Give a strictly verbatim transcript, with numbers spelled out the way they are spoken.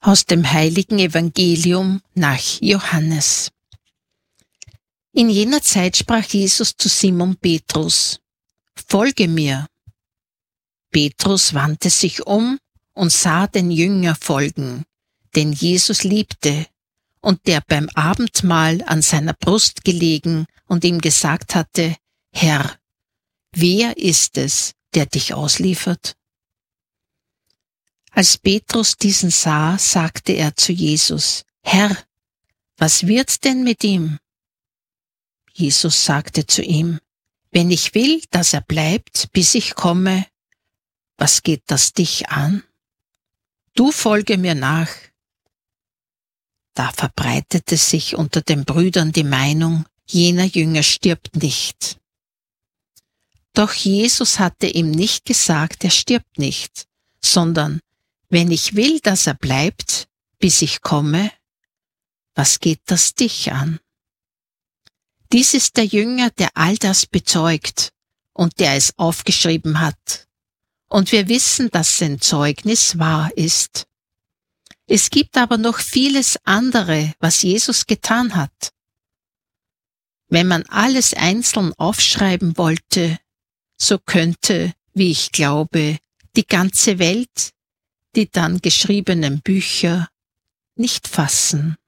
Aus dem heiligen Evangelium nach Johannes. In jener Zeit sprach Jesus zu Simon Petrus: Folge mir. Petrus wandte sich um und sah den Jünger folgen, den Jesus liebte und der beim Abendmahl an seiner Brust gelegen und ihm gesagt hatte: Herr, wer ist es, der dich ausliefert? Als Petrus diesen sah, sagte er zu Jesus: Herr, was wird denn mit ihm? Jesus sagte zu ihm: Wenn ich will, dass er bleibt, bis ich komme, was geht das dich an? Du folge mir nach. Da verbreitete sich unter den Brüdern die Meinung, jener Jünger stirbt nicht. Doch Jesus hatte ihm nicht gesagt, er stirbt nicht, sondern: Wenn ich will, dass er bleibt, bis ich komme, was geht das dich an? Dies ist der Jünger, der all das bezeugt und der es aufgeschrieben hat. Und wir wissen, dass sein Zeugnis wahr ist. Es gibt aber noch vieles andere, was Jesus getan hat. Wenn man alles einzeln aufschreiben wollte, so könnte, wie ich glaube, die ganze Welt die dann geschriebenen Bücher nicht fassen.